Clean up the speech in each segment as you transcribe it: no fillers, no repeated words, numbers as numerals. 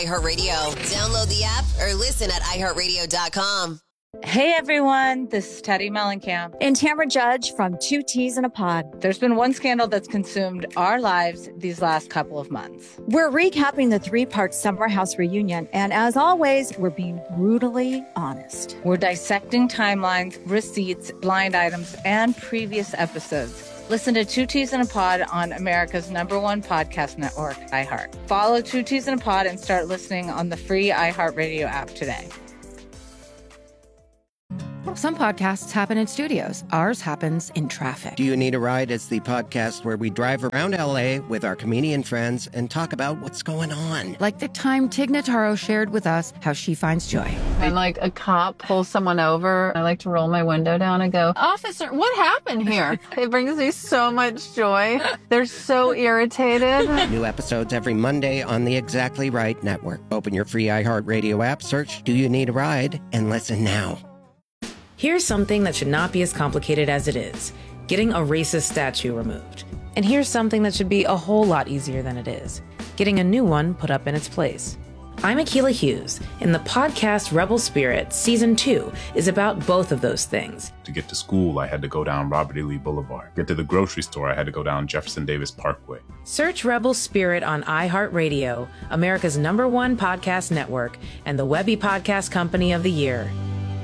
iHeartRadio. Download the app or listen at iHeartRadio.com. Hey everyone, this is Teddy Mellencamp and Tamara Judge from Two Teas in a Pod. There's been one scandal that's consumed our lives these last couple of months. We're recapping the 3-part Summer House reunion, and as always, we're being brutally honest. We're dissecting timelines, receipts, blind items, and previous episodes. Listen to Two Teas in a Pod on America's #1 podcast network, iHeart. Follow Two Teas in a Pod and start listening on the free iHeartRadio app today. Some podcasts happen in studios. Ours happens in traffic. Do You Need a Ride is the podcast where we drive around L.A. with our comedian friends and talk about what's going on. Like the time Tig Notaro shared with us how she finds joy. When like a cop pulls someone over, I like to roll my window down and go, "Officer, what happened here?" It brings me so much joy. They're so irritated. New episodes every Monday on the Exactly Right Network. Open your free iHeartRadio app, search Do You Need a Ride, and listen now. Here's something that should not be as complicated as it is: getting a racist statue removed. And here's something that should be a whole lot easier than it is: getting a new one put up in its place. I'm Akilah Hughes, and the podcast Rebel Spirit Season 2 is about both of those things. To get to school, I had to go down Robert E. Lee Boulevard. To get to the grocery store, I had to go down Jefferson Davis Parkway. Search Rebel Spirit on iHeartRadio, America's #1 podcast network, and the Webby Podcast Company of the Year.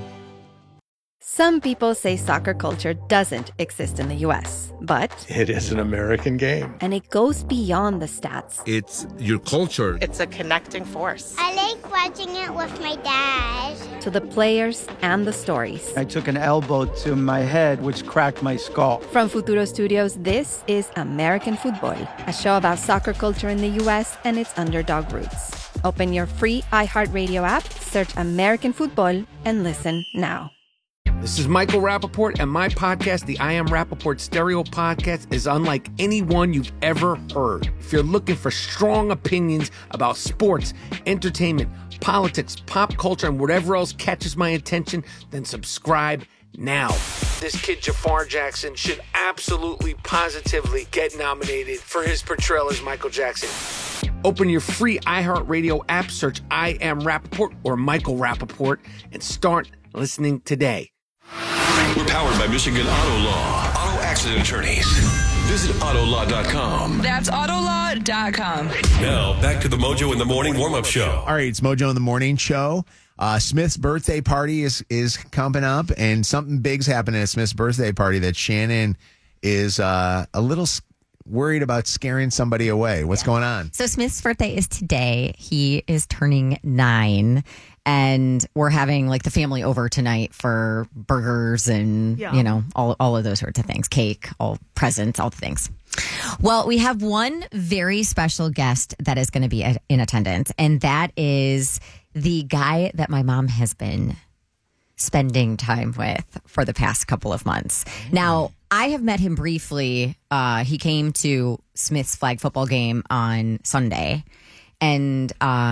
Some people say soccer culture doesn't exist in the U.S., but it is an American game. And it goes beyond the stats. It's your culture. It's a connecting force. I like watching it with my dad. To the players and the stories. I took an elbow to my head, which cracked my skull. From Futuro Studios, this is American Football, a show about soccer culture in the U.S. and its underdog roots. Open your free iHeartRadio app, search American Football, and listen now. This is Michael Rappaport, and my podcast, the I Am Rappaport Stereo Podcast, is unlike any one you've ever heard. If you're looking for strong opinions about sports, entertainment, politics, pop culture, and whatever else catches my attention, then subscribe now. This kid, Jafar Jackson, should absolutely, positively get nominated for his portrayal as Michael Jackson. Open your free iHeartRadio app, search I Am Rappaport or Michael Rappaport, and start listening today. We're powered by Michigan Auto Law. Auto accident attorneys. Visit autolaw.com. That's autolaw.com. Now, back to the Mojo in the Morning warm-up show. All right, it's Mojo in the Morning show. Smith's birthday party is coming up, and something big's happening at Smith's birthday party that Shannon is a little worried about scaring somebody away. What's going on? So Smith's birthday is today. He is turning 9. And we're having like the family over tonight for burgers and, you know, all of those sorts of things. Cake, all presents, all the things. Well, we have one very special guest that is going to be in attendance. And that is the guy that my mom has been spending time with for the past couple of months. Now, I have met him briefly. He came to Smith's flag football game on Sunday. And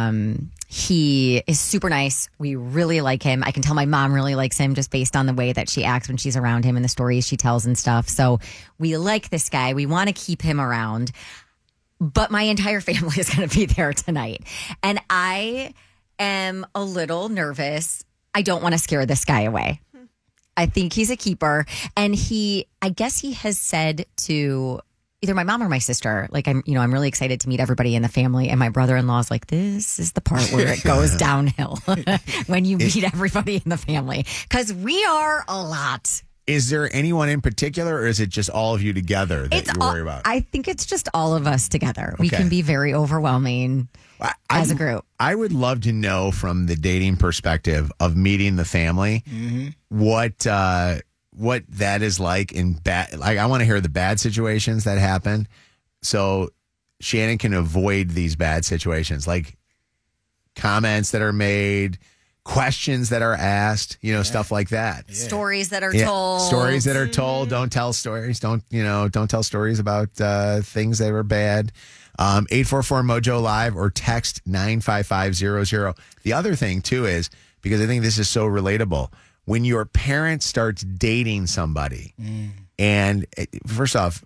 he is super nice. We really like him. I can tell my mom really likes him just based on the way that she acts when she's around him and the stories she tells and stuff. So we like this guy. We want to keep him around. But my entire family is going to be there tonight. And I am a little nervous. I don't want to scare this guy away. I think he's a keeper. And I guess he has said to either my mom or my sister, like, I'm really excited to meet everybody in the family. And my brother-in-law is like, this is the part where it goes downhill when you meet everybody in the family. Because we are a lot. Is there anyone in particular, or is it just all of you together that you worry about? I think it's just all of us together. Okay. We can be very overwhelming as a group. I would love to know from the dating perspective of meeting the family, what that is like in bad. Like, I want to hear the bad situations that happen, so Shannon can avoid these bad situations, like comments that are made, questions that are asked, stuff like that. Yeah. Stories that are told. Stories that are told. Don't tell stories. Don't tell stories about things that were bad. 844-MOJO Live or text 95500. The other thing, too, is, because I think this is so relatable, when your parent starts dating somebody, And first off,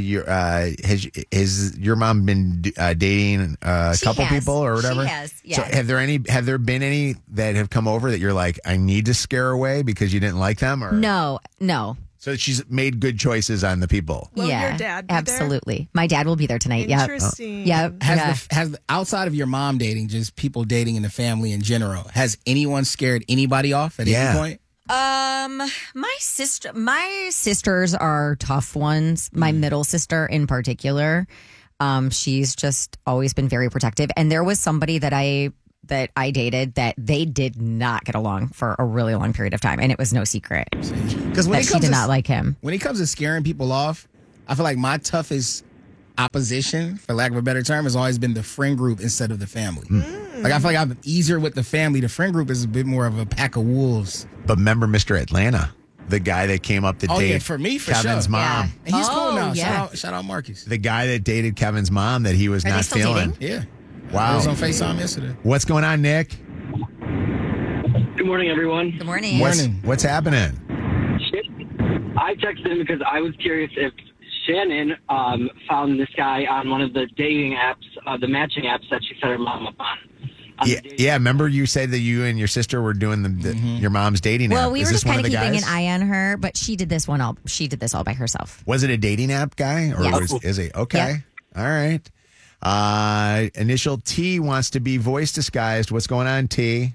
has your mom been dating a couple people or whatever? She has. Yeah. So have there been any that have come over that you're like, I need to scare away because you didn't like them? Or No. So she's made good choices on the people. Will yeah, your dad be absolutely. My dad will be there tonight. Yeah. Interesting. Yep. Has outside of your mom dating, just people dating in the family in general, has anyone scared anybody off at any point? My sisters are tough ones. My middle sister in particular, she's just always been very protective. And there was somebody that I dated that they did not get along for a really long period of time, and it was no secret Because she did not like him. When it comes to scaring people off, I feel like my toughest opposition, for lack of a better term, has always been the friend group instead of the family. Like I feel like I'm easier with the family. The friend group is a bit more of a pack of wolves. But remember Mr. Atlanta, the guy that came up to date for me, for Kevin's sure. mom. Yeah. And he's cool now. Yeah. Shout out Marcus. The guy that dated Kevin's mom that he was Are they not still feeling. dating? Yeah. Wow. I was on FaceTime yesterday. What's going on, Nick? Good morning, everyone. Good morning. What's happening? I texted him because I was curious if Shannon found this guy on one of the dating apps, the matching apps that she set her mom up on. Yeah, remember you said that you and your sister were doing your mom's dating Well, app. we Is were this just one kind of the keeping guys? an eye on her, but she did this all by herself. Was it a dating app guy? Or Yes. is it? Okay. Yeah. All right. Initial T wants to be voice disguised. What's going on, T?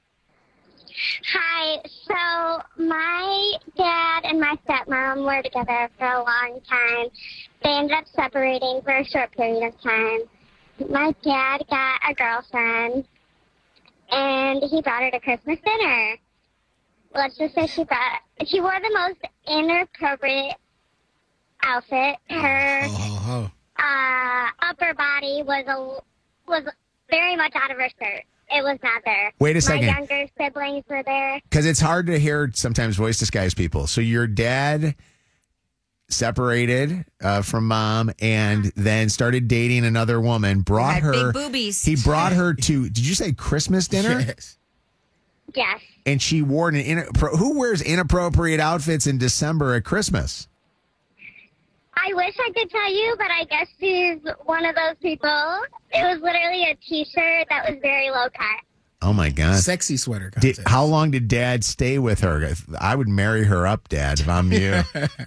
Hi. So my dad and my stepmom were together for a long time. They ended up separating for a short period of time. My dad got a girlfriend, and he brought her to Christmas dinner. Let's just say she wore the most inappropriate outfit. Her upper body was very much out of her skirt. It was not there. Wait a second. My younger siblings were there. Because it's hard to hear sometimes voice disguised people. So your dad separated from mom and then started dating another woman, brought her. Big boobies. He brought her to, did you say Christmas dinner? Yes. Yes. And she wore who wears inappropriate outfits in December at Christmas? I wish I could tell you, but I guess she's one of those people. It was literally a T-shirt that was very low cut. Oh, my God. Sexy sweater contest. How long did Dad stay with her? I would marry her up, Dad, if I'm you.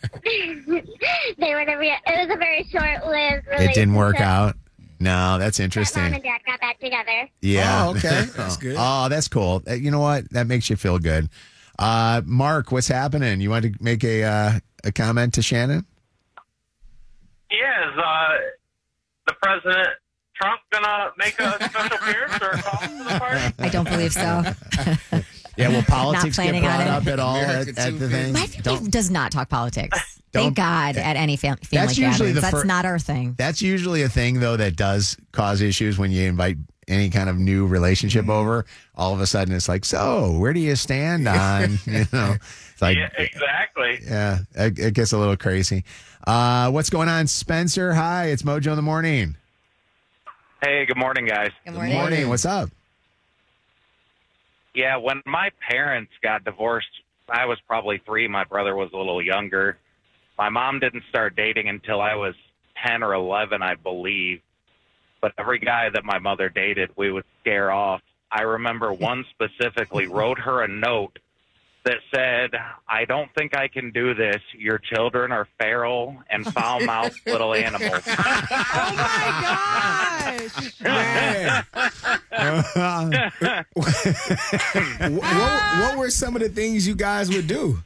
It was a very short-lived relationship. It didn't work out? No, that's interesting. Mom and Dad got back together. Yeah. Oh, okay. That's good. Oh, that's cool. You know what? That makes you feel good. Mark, what's happening? You want to make a comment to Shannon? Yeah, is the President Trump gonna make a special appearance or call to the party? I don't believe so. Yeah, will politics get planning on brought it. up at all at the thing? My family does not talk politics. Thank God at any family That's usually gatherings. the That's not our thing. That's usually a thing, though, that does cause issues when you invite any kind of new relationship over. All of a sudden, it's like, so where do you stand on? It's like, Yeah, exactly. yeah, it gets a little crazy. What's going on, Spencer? Hi, it's Mojo in the Morning. Hey, good morning, guys. Good Good morning. What's up? Yeah, when my parents got divorced, I was probably 3. My brother was a little younger. My mom didn't start dating until I was 10 or 11, I believe. But every guy that my mother dated, we would scare off. I remember one specifically wrote her a note that said, I don't think I can do this. Your children are feral and foul-mouthed little animals. Oh, my gosh. What were some of the things you guys would do?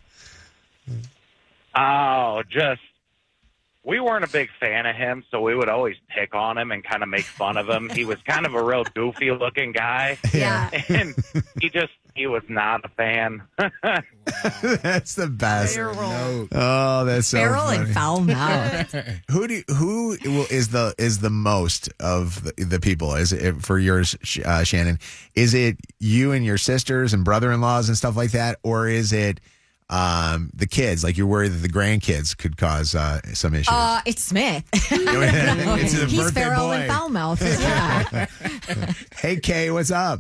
Oh, we weren't a big fan of him, so we would always pick on him and kind of make fun of him. He was kind of a real goofy-looking guy. Yeah. And he was not a fan. That's the best. Feral. Oh, that's so Feral funny. and foul mouth. Who is the most of the people? Is it for yours, Shannon? Is it you and your sisters and brother-in-laws and stuff like that, or is it the kids? Like you're worried that the grandkids could cause some issues? It's Smith. It's the He's birthday feral boy. and foul mouth. Yeah. Hey, Kay, what's up?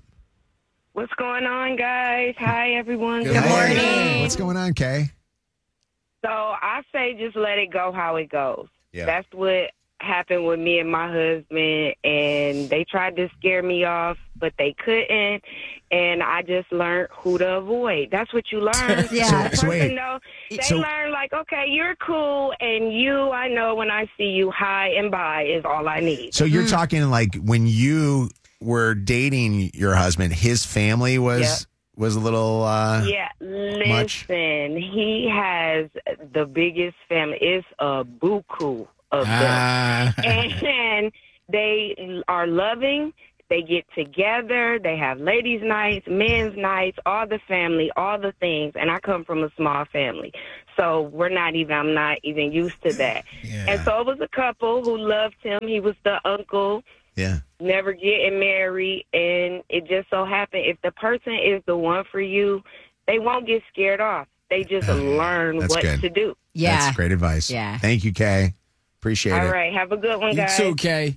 What's going on, guys? Hi, everyone. Hey, what's going on, Kay? So I say just let it go how it goes. Yeah. That's what happened with me and my husband, and they tried to scare me off, but they couldn't, and I just learned who to avoid. That's what you learn. Yeah. So wait. They learn, like, okay, you're cool, and I know when I see you, hi and bye is all I need. So you're talking like when you were dating your husband, his family was a little listen, he has the biggest family. It's a buku of them. And they are loving. They get together. They have ladies' nights, men's nights, all the family, all the things. And I come from a small family. So I'm not even used to that. Yeah. And so it was a couple who loved him. He was the uncle. Yeah. Never getting married. And it just so happened, if the person is the one for you, they won't get scared off. They just learn what to do. Yeah. That's great advice. Yeah. Thank you, Kay. Appreciate it. All right. Have a good one, guys. You too, Kay.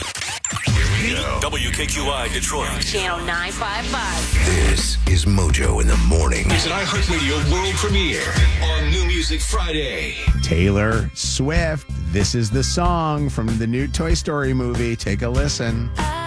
WKQI Detroit. Channel 955. This is Mojo in the Morning. It's an iHeartRadio world premiere on New Music Friday. Taylor Swift. This is the song from the new Toy Story movie. Take a listen.